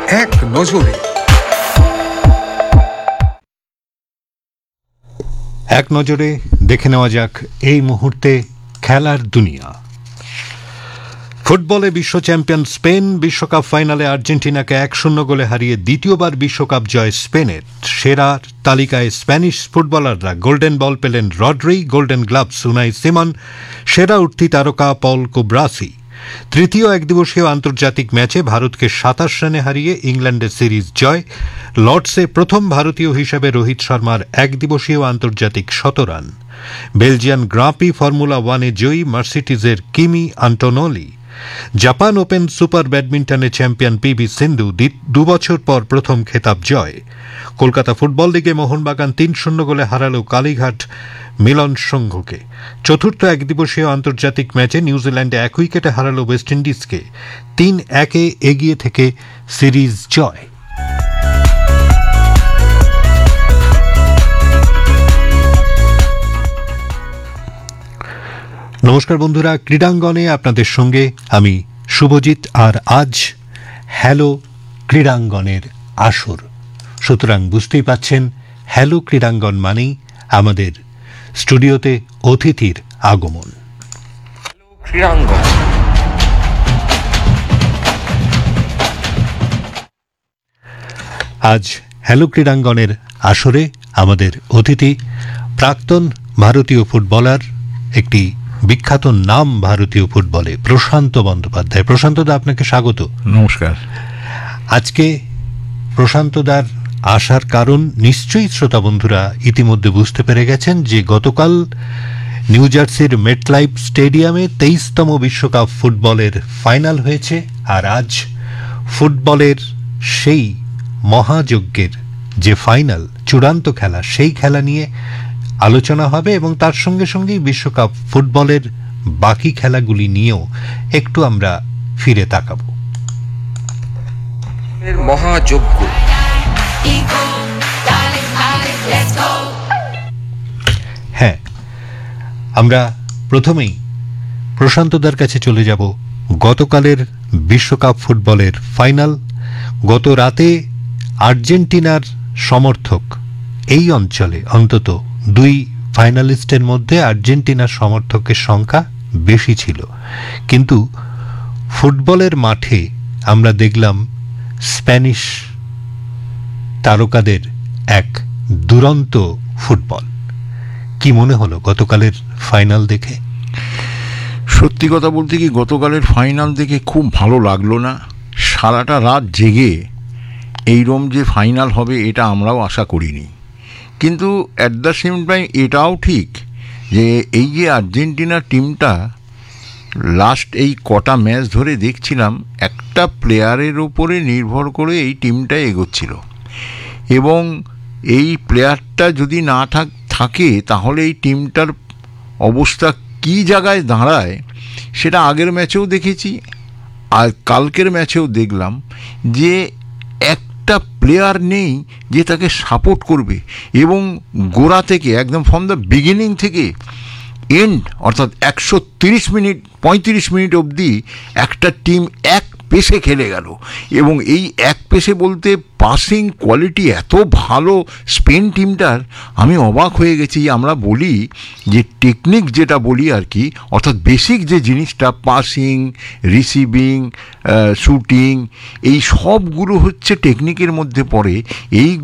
এক নজরে। এক নজরে দেখে নেওয়া যাক এই মুহূর্তে খেলার দুনিয়া। ফুটবলে বিশ্ব চ্যাম্পিয়ন স্পেন বিশ্বকাপ ফাইনালে আর্জেন্টিনাকে 1-0 গোলে হারিয়ে দ্বিতীয়বার বিশ্বকাপ জয় স্পেনের। সেরার তালিকায় স্প্যানিশ ফুটবলাররা গোল্ডেন বল পেলেন Rodri, golden gloves Unai Simon, সেরা উঠতি তারকা পল কুব্রাসি। তৃতীয় একদিবসীয় আন্তর্জাতিক ম্যাচে ভারতকে 27 রানে হারিয়ে ইংল্যান্ডের সিরিজ জয়। লর্ডসে প্রথম ভারতীয় হিসেবে রোহিত শর্মার একদিবসীয় আন্তর্জাতিক 100 রান। বেলজিয়ান গ্রাঁ-প্রি ফর্মুলা 1-এ জয়ী মার্সিডিজের কিমি আন্টোনেলি। Japan open super ব্যাডমিন্টনে champion PV সিন্ধু 2 বছর পর প্রথম খেতাব জয়। কলকাতা ফুটবল লিগে মোহনবাগান 3-0 গোলে হারালো কালীঘাট মিলন সংঘকে। চতুর্থ একদিবসীয় আন্তর্জাতিক ম্যাচে নিউজিল্যান্ডে 1 উইকেটে হারালো ওয়েস্ট ইন্ডিজকে। 3-1 এগিয়ে থেকে সিরিজ জয়। নমস্কার বন্ধুরা, ক্রীড়াঙ্গনে আপনাদের সঙ্গে আমি শুভজিৎ। আর আজ হ্যালো ক্রীড়াঙ্গনের আসর, সুতরাং বুঝতেই পাচ্ছেন হ্যালো ক্রীড়াঙ্গন মানেই আমাদের স্টুডিওতে অতিথির আগমন। আজ হ্যালো ক্রীড়াঙ্গনের আসরে আমাদের অতিথি প্রাক্তন ভারতীয় ফুটবলার, একটি বিখ্যাত নাম ভারতীয় ফুটবলে, প্রশান্ত বন্দ্যোপাধ্যায়। প্রশান্তদা, আপনাকে স্বাগত। নমস্কার। আজকে প্রশান্তদার আসার কারণ নিশ্চয়ই শ্রোতা বন্ধুরা ইতিমধ্যে বুঝতে পেরে গেছেন যে গতকাল নিউ জার্সির মেটলাইফ স্টেডিয়ামে 23তম বিশ্বকাপ ফুটবলের ফাইনাল হয়েছে। আর আজ ফুটবলের সেই মহাযজ্ঞের যে ফাইনাল, চূড়ান্ত খেলা, সেই খেলা নিয়ে আলোচনা হবে এবং তার সঙ্গে সঙ্গেই বিশ্বকাপ ফুটবলের বাকি খেলাগুলি নিয়েও একটু আমরা ফিরে তাকাবো। মহাযজ্ঞ। হ্যাঁ, আমরা প্রথমেই প্রশান্তদার কাছে চলে যাব। গতকালের বিশ্বকাপ ফুটবলের ফাইনাল, গত রাতে আর্জেন্টিনার সমর্থক, এই অঞ্চলে অন্তত 2 ফাইনালিস্টের মধ্যে আর্জেন্টিনার সমর্থকের সংখ্যা বেশি ছিল, কিন্তু ফুটবলের মাঠে আমরা দেখলাম স্প্যানিশ তারকাদের এক দুরন্ত ফুটবল। কি মনে হলো গতকালের ফাইনাল দেখে? সত্যি কথা বলতে কি, গতকালের ফাইনাল দেখে খুব ভালো লাগলো না। সারাটা রাত জেগে এইরকম যে ফাইনাল হবে এটা আমরাও আশা করিনি। কিন্তু অ্যাট দ্য সেম টাইম এটাও ঠিক যে এই যে আর্জেন্টিনার টিমটা লাস্ট এই কটা ম্যাচ ধরে দেখছিলাম একটা প্লেয়ারের ওপরে নির্ভর করে এই টিমটা এগোচ্ছিল, এবং এই প্লেয়ারটা যদি না থাকে তাহলে এই টিমটার অবস্থা কী জায়গায় দাঁড়ায় সেটা আগের ম্যাচেও দেখেছি, আর কালকের ম্যাচেও দেখলাম যে একটা প্লেয়ার নেই যে তাকে সাপোর্ট করবে, এবং গোড়া থেকে একদম ফ্রম দ্য বিগিনিং থেকে এন্ড অর্থাৎ 135 মিনিট অবধি একটা টিম এক পেসে খেলে গেল। এবং এই এক পেসে বলতে পাসিং কোয়ালিটি এত ভালো স্পেন টিমটার, আমি অবাক হয়ে গেছি। আমরা বলি যে টেকনিক যেটা বলি আর কি, অর্থাৎ বেসিক যে জিনিসটা, পাসিং, রিসিভিং, শুটিং, এই সবগুলো হচ্ছে টেকনিকের মধ্যে পড়ে। এই